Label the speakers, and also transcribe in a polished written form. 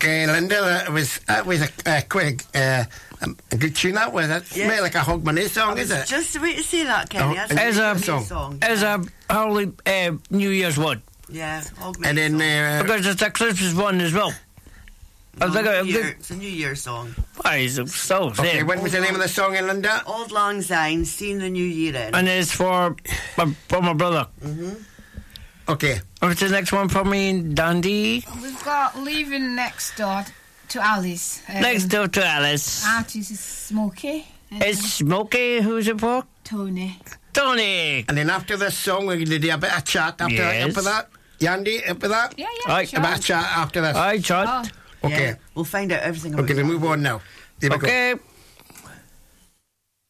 Speaker 1: Okay, Linda, that was quite a good tune. That was. It's
Speaker 2: Yeah.
Speaker 1: more like a Hogmanay song, is it?
Speaker 2: Just the way to say that, Kenny. That's
Speaker 3: As a
Speaker 2: song.
Speaker 3: As a early New Year's one.
Speaker 2: Yeah,
Speaker 1: And then
Speaker 3: Because it's a Christmas one as well. I think
Speaker 2: it's a New Year song.
Speaker 3: It's so
Speaker 1: okay,
Speaker 3: same.
Speaker 1: what was the name of the song, Linda?
Speaker 2: Old Lang Syne, seeing the new year in.
Speaker 3: And it's for my brother.
Speaker 1: Okay.
Speaker 3: What's the next one for me, Dundee?
Speaker 4: We've got Leaving Next Door to Alice.
Speaker 3: Next door to Alice.
Speaker 4: Artist is Smokey.
Speaker 3: It's Smokey. Who's it for?
Speaker 4: Tony.
Speaker 3: Tony.
Speaker 1: And then after this song, we're going to do a bit of chat after that.
Speaker 3: Yes.
Speaker 1: Up with that? Yandy, up with that?
Speaker 4: Yeah,
Speaker 3: Aye.
Speaker 4: sure.
Speaker 1: A bit of chat after this.
Speaker 3: Aye, chat.
Speaker 1: Okay.
Speaker 2: Yeah, we'll find out everything about
Speaker 1: Okay, we
Speaker 2: that.
Speaker 1: move on now. Here we go.
Speaker 3: Okay.